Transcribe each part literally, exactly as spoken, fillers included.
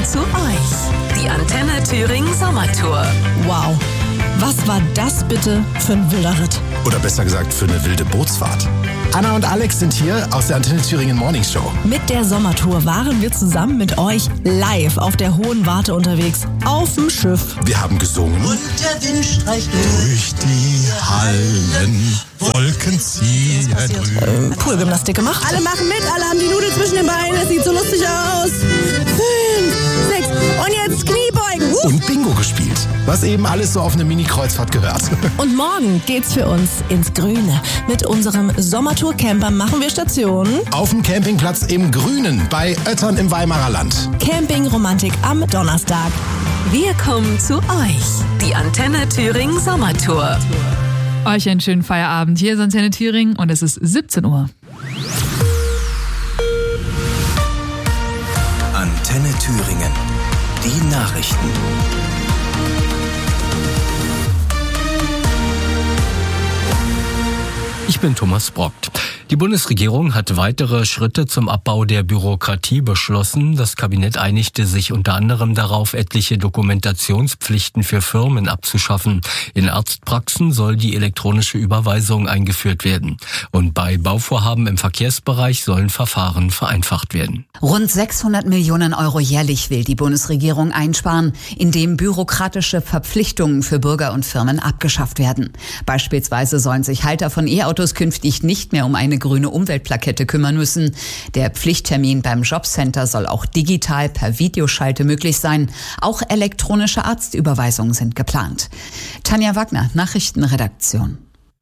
zu euch. Die Antenne Thüringen Sommertour. Wow, was war das bitte für ein wilder Ritt? Oder besser gesagt für eine wilde Bootsfahrt. Anna und Alex sind hier aus der Antenne Thüringen Morning Show. Mit der Sommertour waren wir zusammen mit euch live auf der Hohen Warte unterwegs, auf dem Schiff. Wir haben gesungen. Und der Wind streicht durch die Hallen, Wolken ziehen drüben. Äh, Poolgymnastik gemacht. Alle machen mit, alle haben die Nudel zwischen den Beinen, es sieht so lustig aus. Fünf, sechs und jetzt Kniebeugen. Uh. Und Bingo gespielt, was eben alles so auf eine Mini-Kreuzfahrt gehört. Und morgen geht's für uns ins Grüne. Mit unserem Sommertour-Camper machen wir Station auf dem Campingplatz im Grünen bei Oettern im Weimarer Land. Camping-Romantik am Donnerstag. Wir kommen zu euch. Die Antenne Thüringen Sommertour. Euch einen schönen Feierabend. Hier ist Antenne Thüringen und es ist siebzehn Uhr. Antenne Thüringen. Die Nachrichten. Ich bin Thomas Brockt. Die Bundesregierung hat weitere Schritte zum Abbau der Bürokratie beschlossen. Das Kabinett einigte sich unter anderem darauf, etliche Dokumentationspflichten für Firmen abzuschaffen. In Arztpraxen soll die elektronische Überweisung eingeführt werden. Und bei Bauvorhaben im Verkehrsbereich sollen Verfahren vereinfacht werden. Rund sechshundert Millionen Euro jährlich will die Bundesregierung einsparen, indem bürokratische Verpflichtungen für Bürger und Firmen abgeschafft werden. Beispielsweise sollen sich Halter von E-Autos künftig nicht mehr um eine grüne Umweltplakette kümmern müssen. Der Pflichttermin beim Jobcenter soll auch digital per Videoschalte möglich sein. Auch elektronische Arztüberweisungen sind geplant. Tanja Wagner, Nachrichtenredaktion.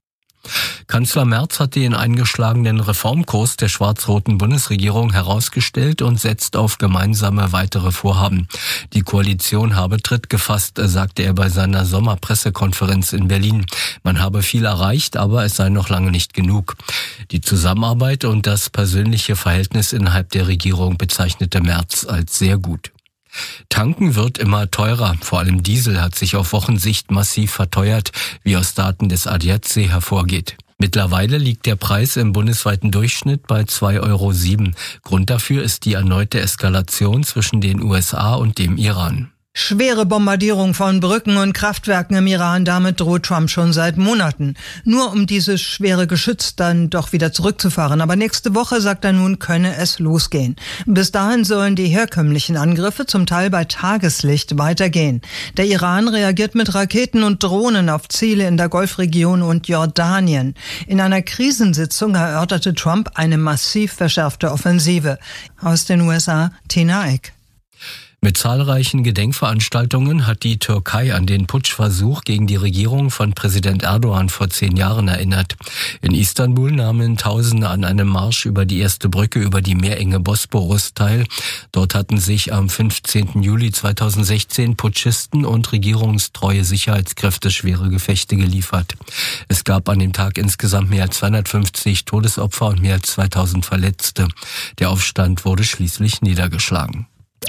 Kanzler Merz hat den eingeschlagenen Reformkurs der schwarz-roten Bundesregierung herausgestellt und setzt auf gemeinsame weitere Vorhaben. Die Koalition habe Tritt gefasst, sagte er bei seiner Sommerpressekonferenz in Berlin. Man habe viel erreicht, aber es sei noch lange nicht genug. Die Zusammenarbeit und das persönliche Verhältnis innerhalb der Regierung bezeichnete Merz als sehr gut. Tanken wird immer teurer. Vor allem Diesel hat sich auf Wochensicht massiv verteuert, wie aus Daten des A D A C hervorgeht. Mittlerweile liegt der Preis im bundesweiten Durchschnitt bei zwei Euro sieben. Grund dafür ist die erneute Eskalation zwischen den U S A und dem Iran. Schwere Bombardierung von Brücken und Kraftwerken im Iran, damit droht Trump schon seit Monaten. Nur um dieses schwere Geschütz dann doch wieder zurückzufahren. Aber nächste Woche, sagt er nun, könne es losgehen. Bis dahin sollen die herkömmlichen Angriffe zum Teil bei Tageslicht weitergehen. Der Iran reagiert mit Raketen und Drohnen auf Ziele in der Golfregion und Jordanien. In einer Krisensitzung erörterte Trump eine massiv verschärfte Offensive. Aus den U S A, Tina Eck. Mit zahlreichen Gedenkveranstaltungen hat die Türkei an den Putschversuch gegen die Regierung von Präsident Erdogan vor zehn Jahren erinnert. In Istanbul nahmen Tausende an einem Marsch über die erste Brücke über die meerenge Bosporus teil. Dort hatten sich am fünfzehnten Juli zweitausendsechzehn Putschisten und regierungstreue Sicherheitskräfte schwere Gefechte geliefert. Es gab an dem Tag insgesamt mehr als zweihundertfünfzig Todesopfer und mehr als zweitausend Verletzte. Der Aufstand wurde schließlich niedergeschlagen.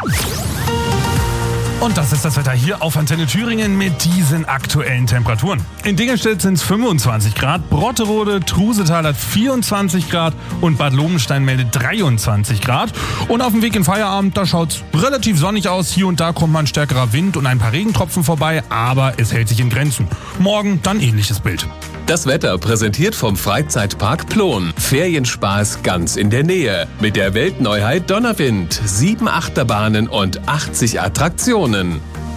Und das ist das Wetter hier auf Antenne Thüringen mit diesen aktuellen Temperaturen. In Dingelstedt sind es fünfundzwanzig Grad, Brotterode, Trusetal hat vierundzwanzig Grad und Bad Lobenstein meldet dreiundzwanzig Grad. Und auf dem Weg in Feierabend, da schaut's relativ sonnig aus. Hier und da kommt mal ein stärkerer Wind und ein paar Regentropfen vorbei, aber es hält sich in Grenzen. Morgen dann ähnliches Bild. Das Wetter präsentiert vom Freizeitpark Plon. Ferienspaß ganz in der Nähe. Mit der Weltneuheit Donnerwind. Sieben Achterbahnen und achtzig Attraktionen.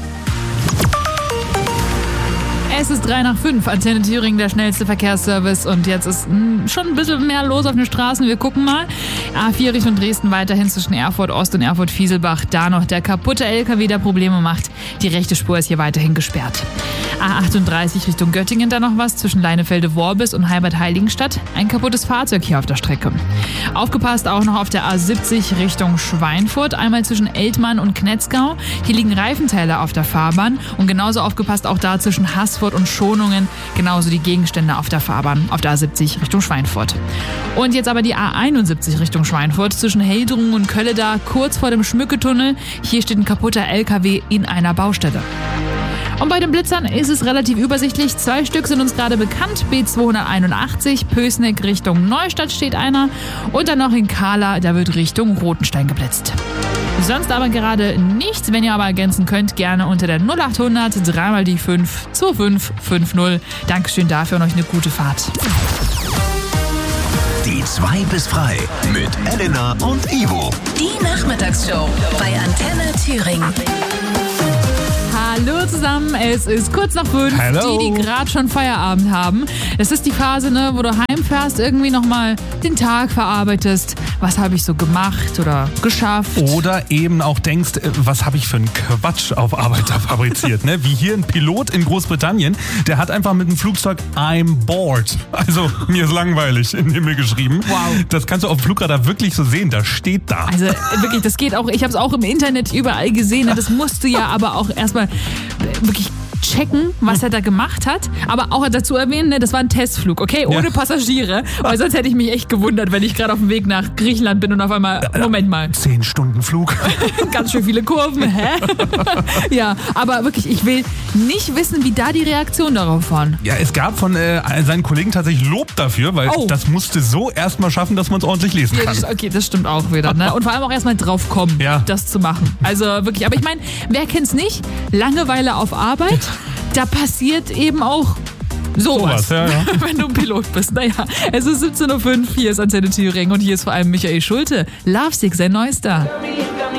Es ist drei nach fünf, Antenne Thüringen, der schnellste Verkehrsservice. Und jetzt ist mh, schon ein bisschen mehr los auf den Straßen. Wir gucken mal. A vier Richtung Dresden weiterhin zwischen Erfurt Ost und Erfurt Fieselbach. Da noch der kaputte L K W, der Probleme macht. Die rechte Spur ist hier weiterhin gesperrt. A achtunddreißig Richtung Göttingen, da noch was zwischen Leinefelde-Worbis und Heibert-Heiligenstadt. Ein kaputtes Fahrzeug hier auf der Strecke. Aufgepasst auch noch auf der A siebzig Richtung Schweinfurt, einmal zwischen Eltmann und Knetzgau. Hier liegen Reifenteile auf der Fahrbahn und genauso aufgepasst auch da zwischen Haßfurt und Schonungen, genauso die Gegenstände auf der Fahrbahn auf der A siebzig Richtung Schweinfurt. Und jetzt aber die A einundsiebzig Richtung Schweinfurt zwischen Heldrungen und Kölleda, kurz vor dem Schmücketunnel. Hier steht ein kaputter L K W in einer Baustelle. Und bei den Blitzern ist es relativ übersichtlich. Zwei Stück sind uns gerade bekannt. B zweihunderteinundachtzig, Pößneck Richtung Neustadt steht einer. Und dann noch in Kahla, da wird Richtung Rotenstein geblitzt. Sonst aber gerade nichts. Wenn ihr aber ergänzen könnt, gerne unter der null acht hundert dreimal die fünf zwei fünf fünf null. Dankeschön dafür und euch eine gute Fahrt. Die zwei bis frei mit Elena und Ivo. Die Nachmittagsshow bei Antenne Thüringen. Hallo zusammen, es ist kurz nach fünf. Hello. Die, die gerade schon Feierabend haben. Das ist die Phase, ne, wo du heimfährst, irgendwie nochmal den Tag verarbeitest. Was habe ich so gemacht oder geschafft? Oder eben auch denkst, was habe ich für einen Quatsch auf Arbeit da fabriziert. Ne? Wie hier ein Pilot in Großbritannien, der hat einfach mit dem Flugzeug I'm bored. Also mir ist langweilig in den Himmel geschrieben. Wow. Das kannst du auf dem Flugradar wirklich so sehen, das steht da. Also wirklich, das geht auch, ich habe es auch im Internet überall gesehen. Das musst du ja aber auch erstmal wirklich checken, was er da gemacht hat. Aber auch dazu erwähnen, ne, das war ein Testflug, okay? Ohne Ja. Passagiere. Weil sonst hätte ich mich echt gewundert, wenn ich gerade auf dem Weg nach Griechenland bin und auf einmal, Moment mal. Zehn Stunden Flug. Ganz schön viele Kurven, hä? Ja, aber wirklich, ich will nicht wissen, wie da die Reaktion darauf waren. Ja, es gab von äh, seinen Kollegen tatsächlich Lob dafür, weil Oh. das musste so erstmal schaffen, dass man es ordentlich lesen Ja, kann. das, okay, das stimmt auch wieder. Ne? Und vor allem auch erstmal drauf kommen, Ja. das zu machen. Also wirklich, aber ich meine, wer kennt's nicht? Langeweile auf Arbeit, da passiert eben auch sowas, Sowas, ja, ja. wenn du ein Pilot bist. Naja, es ist siebzehn Uhr fünf, hier ist Antenne Thüringen und hier ist vor allem Michael Schulte. Lovesick, sein neuester.